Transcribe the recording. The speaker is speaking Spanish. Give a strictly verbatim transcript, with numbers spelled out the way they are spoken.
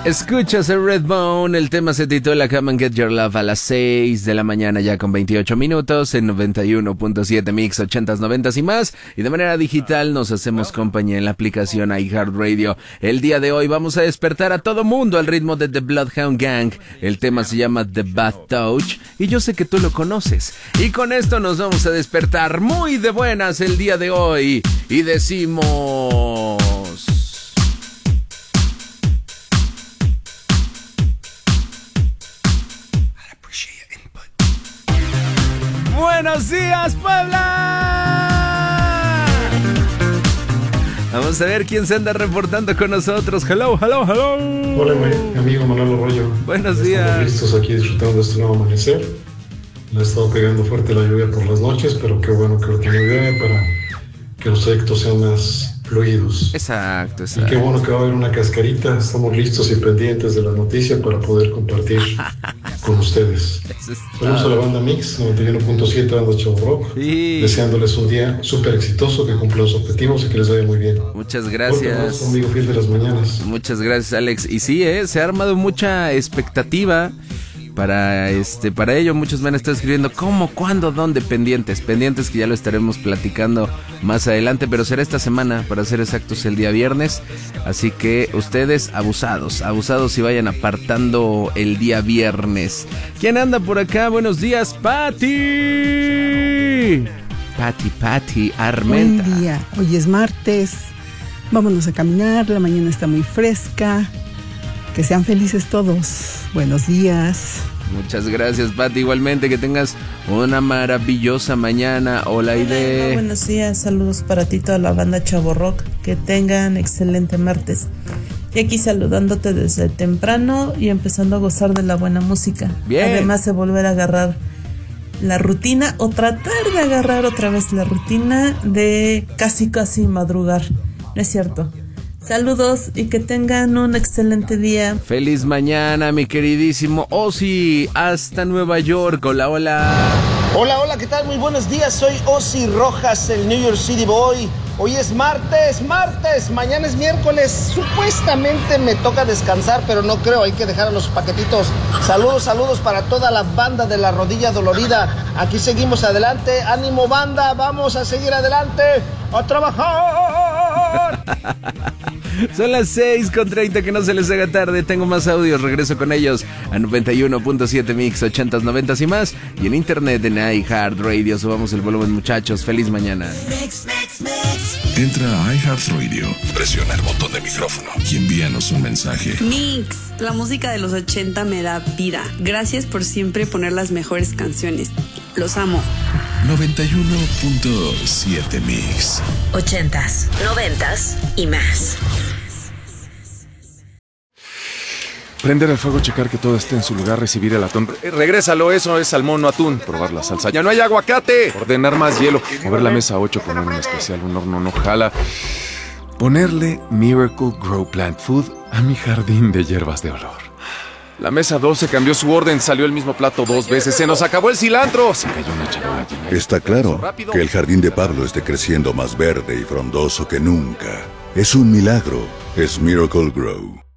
Escuchas el Redbone, el tema se titula Come and Get Your Love a las seis de la mañana ya con veintiocho minutos en noventa y uno punto siete Mix, ochentas, noventas y más. Y de manera digital nos hacemos compañía en la aplicación iHeartRadio. El día de hoy vamos a despertar a todo mundo al ritmo de The Bloodhound Gang. El tema se llama The Bad Touch y yo sé que tú lo conoces. Y con esto nos vamos a despertar muy de buenas el día de hoy y decimos... ¡Buenos días, Puebla! Vamos a ver quién se anda reportando con nosotros. Hello, hello, hello. Hola, mi amigo Manuel Arroyo. Buenos ya días. Estamos listos aquí disfrutando de este nuevo amanecer. Le ha estado pegando fuerte la lluvia por las noches, pero qué bueno que ahorita no llueve para que los trayectos sean más fluidos. Exacto, exacto. Y qué bueno que va a haber una cascarita. Estamos listos y pendientes de la noticia para poder compartir con ustedes. Saludos a la banda Mix noventa y uno punto siete, banda Chavo Rock. Sí. Deseándoles un día súper exitoso, que cumplan sus objetivos y que les vaya muy bien. Muchas gracias. Un amigo fiel de las mañanas. Muchas gracias, Alex. Y sí, eh, se ha armado mucha expectativa para este para ello. Muchos me han estado escribiendo cómo, cuándo, dónde, pendientes, pendientes que ya lo estaremos platicando más adelante, pero será esta semana, para ser exactos, el día viernes. Así que ustedes abusados, abusados y vayan apartando el día viernes. ¿Quién anda por acá? Buenos días, Pati. Pati, Pati, Armenta. Buen día, hoy es martes. Vámonos a caminar, la mañana está muy fresca. Que sean felices todos. Buenos días. Muchas gracias, Pati. Igualmente, que tengas una maravillosa mañana. Hola, Aide. Hola, buenos días. Saludos para ti, toda la banda Chavo Rock. Que tengan excelente martes. Y aquí saludándote desde temprano y empezando a gozar de la buena música. Bien. Además de volver a agarrar la rutina o tratar de agarrar otra vez la rutina de casi casi madrugar. No es cierto. Saludos y que tengan un excelente día. Feliz mañana, mi queridísimo Ozzy, hasta Nueva York. Hola, hola. Hola, hola, ¿qué tal? Muy buenos días. Soy Ozzy Rojas, el New York City Boy. Hoy es martes, martes, mañana es miércoles. Supuestamente me toca descansar, pero no creo, hay que dejar a los paquetitos. Saludos, saludos para toda la banda de la rodilla dolorida. Aquí seguimos adelante. Ánimo, banda, vamos a seguir adelante. ¡A trabajar! Son las seis con treinta, que no se les haga tarde. Tengo más audios, regreso con ellos a noventa y uno punto siete Mix, ochentas, noventas y más. Y en internet en iHeartRadio. Subamos el volumen, muchachos. Feliz mañana. Mix, mix, mix. Entra a iHeartRadio, presiona el botón de micrófono y envíanos un mensaje. Mix, la música de los ochenta me da vida. Gracias por siempre poner las mejores canciones. Los amo. noventa y uno punto siete Mix. Ochentas, noventas y más. Prender el fuego, checar que todo esté en su lugar, recibir el atún. Eh, regrésalo, eso es salmón, no atún. Probar la salsa. ¡Ya no hay aguacate! Ordenar más hielo. Mover la mesa ocho, poner un especial, un horno no jala. Ponerle Miracle Grow Plant Food a mi jardín de hierbas de olor. La mesa doce cambió su orden, salió el mismo plato dos veces. ¡Se nos acabó el cilantro! Se cayó una charola llena. Está claro que el jardín de Pablo esté creciendo más verde y frondoso que nunca. Es un milagro. Es Miracle Grow.